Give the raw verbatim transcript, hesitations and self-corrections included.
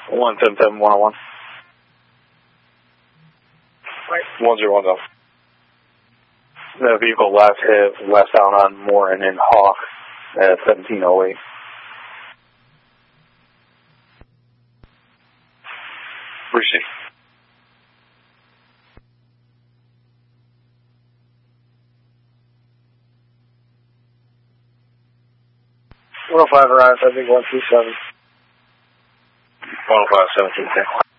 one seven seven one oh one. Right. one zero one zero. The vehicle last hit westbound on Morin in Hawk at seventeen oh eight. Receive. one oh five arrived, I think one two seven. one oh five seventeen ten.